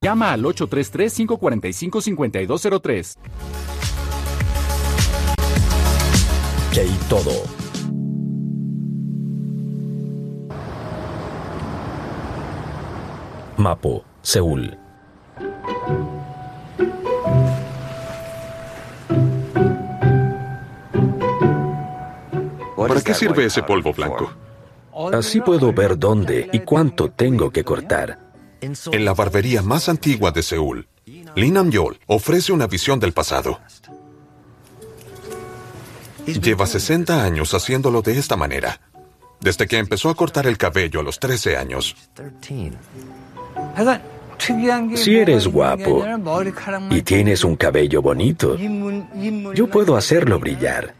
Llama al 833-545-5203. K-Todo. Mapo, Seúl. ¿Para qué sirve ese polvo blanco? Así puedo ver dónde y cuánto tengo que cortar. En la barbería más antigua de Seúl, Lee Nam-yeol ofrece una visión del pasado. Lleva 60 años haciéndolo de esta manera, desde que empezó a cortar el cabello a los 13 años. Si eres guapo y tienes un cabello bonito, yo puedo hacerlo brillar.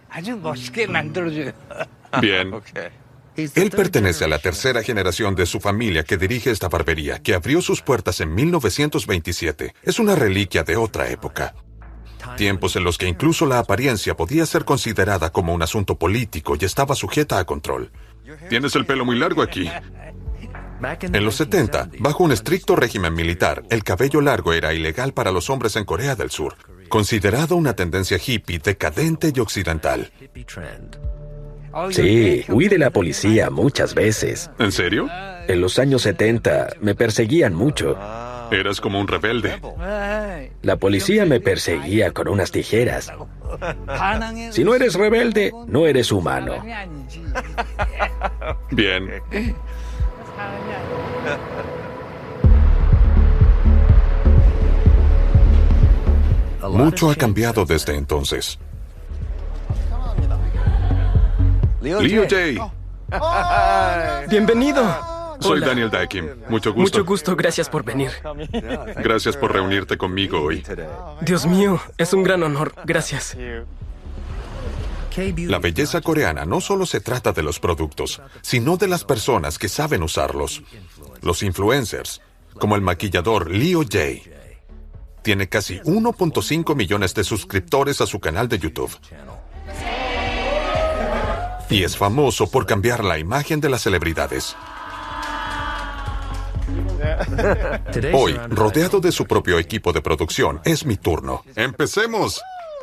Bien. Él pertenece a la tercera generación de su familia que dirige esta barbería, que abrió sus puertas en 1927. Es una reliquia de otra época. Tiempos en los que incluso la apariencia podía ser considerada como un asunto político y estaba sujeta a control. Tienes el pelo muy largo aquí. En los 70, bajo un estricto régimen militar, el cabello largo era ilegal para los hombres en Corea del Sur, considerado una tendencia hippie, decadente y occidental. Sí, huí de la policía muchas veces. ¿En serio? En los años 70 me perseguían mucho. Eras como un rebelde. La policía me perseguía con unas tijeras. Si no eres rebelde, no eres humano. Bien. Mucho ha cambiado desde entonces. Leo Jae. Bienvenido. Soy Hola. Daniel Dae-Kim. Mucho gusto. Mucho gusto, gracias por venir. Gracias por reunirte conmigo hoy. Dios mío, es un gran honor, gracias. La belleza coreana no solo se trata de los productos, sino de las personas que saben usarlos. Los influencers, como el maquillador Leo Jae. Tiene casi 1.5 millones de suscriptores a su canal de YouTube. Y es famoso por cambiar la imagen de las celebridades. Hoy, rodeado de su propio equipo de producción, es mi turno. ¡Empecemos!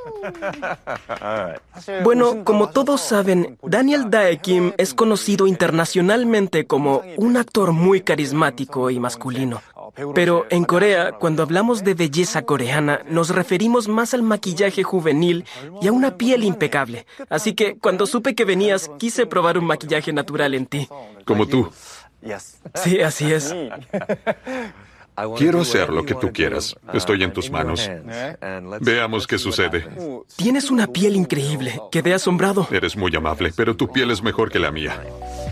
Bueno, como todos saben, Daniel Dae-Kim es conocido internacionalmente como un actor muy carismático y masculino. Pero en Corea, cuando hablamos de belleza coreana, nos referimos más al maquillaje juvenil y a una piel impecable. Así que cuando supe que venías, quise probar un maquillaje natural en ti. Como tú. Sí, así es. Quiero hacer lo que tú quieras. Estoy en tus manos. Veamos qué sucede. Tienes una piel increíble. Quedé asombrado. Eres muy amable, pero tu piel es mejor que la mía.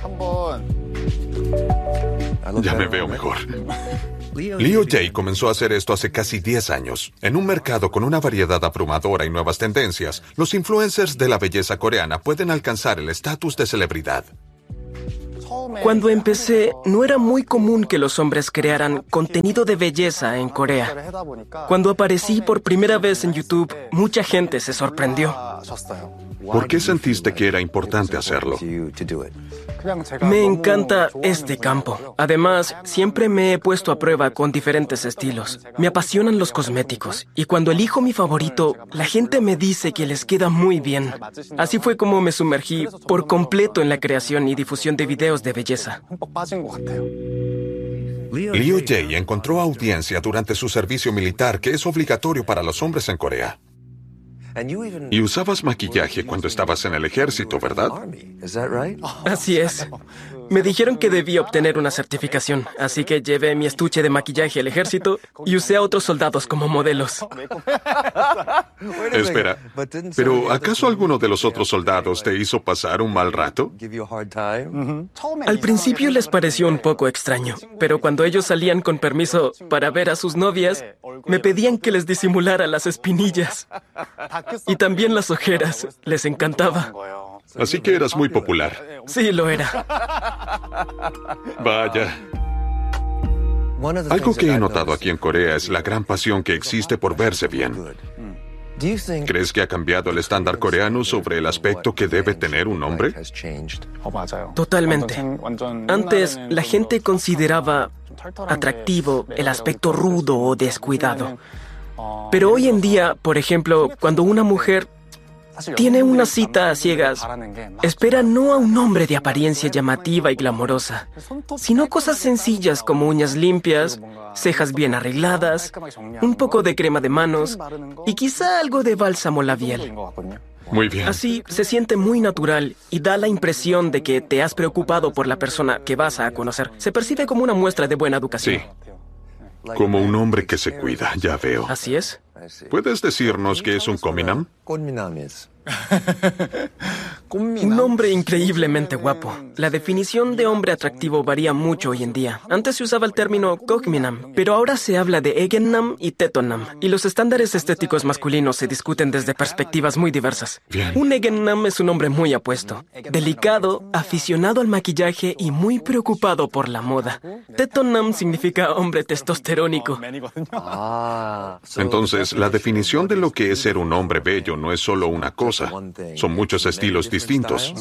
Ya me veo mejor. Leo Jae comenzó a hacer esto hace casi 10 años. En un mercado con una variedad abrumadora y nuevas tendencias, los influencers de la belleza coreana pueden alcanzar el estatus de celebridad. Cuando empecé, no era muy común que los hombres crearan contenido de belleza en Corea. Cuando aparecí por primera vez en YouTube, mucha gente se sorprendió. ¿Por qué sentiste que era importante hacerlo? Me encanta este campo. Además, siempre me he puesto a prueba con diferentes estilos. Me apasionan los cosméticos. Y cuando elijo mi favorito, la gente me dice que les queda muy bien. Así fue como me sumergí por completo en la creación y difusión de videos de belleza. Leo Jae encontró audiencia durante su servicio militar, que es obligatorio para los hombres en Corea. Y usabas maquillaje cuando estabas en el ejército, ¿verdad? Así es. Me dijeron que debía obtener una certificación, así que llevé mi estuche de maquillaje al ejército y usé a otros soldados como modelos. Espera, ¿pero acaso alguno de los otros soldados te hizo pasar un mal rato? Al principio les pareció un poco extraño, pero cuando ellos salían con permiso para ver a sus novias, me pedían que les disimulara las espinillas. Y también las ojeras. Les encantaba. Así que eras muy popular. Sí, lo era. Vaya. Algo que he notado aquí en Corea es la gran pasión que existe por verse bien. ¿Crees que ha cambiado el estándar coreano sobre el aspecto que debe tener un hombre? Totalmente. Antes, la gente consideraba atractivo el aspecto rudo o descuidado. Pero hoy en día, por ejemplo, cuando una mujer tiene una cita a ciegas, espera no a un hombre de apariencia llamativa y glamorosa, sino cosas sencillas como uñas limpias, cejas bien arregladas, un poco de crema de manos y quizá algo de bálsamo labial. Muy bien. Así se siente muy natural y da la impresión de que te has preocupado por la persona que vas a conocer. Se percibe como una muestra de buena educación. Sí. Como un hombre que se cuida, ya veo. Así es. ¿Puedes decirnos qué es un kominam? Un hombre increíblemente guapo. La definición de hombre atractivo varía mucho hoy en día. Antes se usaba el término kokminam, pero ahora se habla de egennam y tetonam, y los estándares estéticos masculinos se discuten desde perspectivas muy diversas. Bien. Un egennam es un hombre muy apuesto, delicado, aficionado al maquillaje y muy preocupado por la moda. Tetonam significa hombre testosterónico. Entonces, la definición de lo que es ser un hombre bello no es solo una cosa. Son muchos estilos distintos.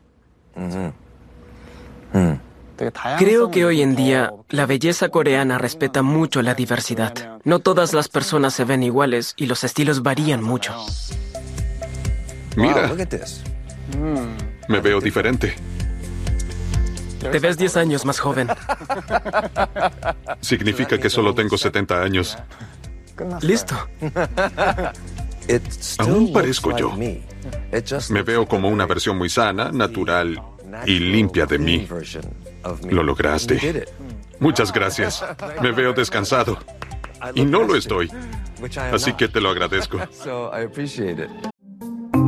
Creo que hoy en día la belleza coreana respeta mucho la diversidad. No todas las personas se ven iguales y los estilos varían mucho. Mira, me veo diferente. Te ves 10 años más joven. Significa que solo tengo 70 años. Listo. Aún parezco yo. Me veo como una versión muy sana, natural y limpia de mí. Lo lograste. Muchas gracias. Me veo descansado. Y no lo estoy. Así que te lo agradezco.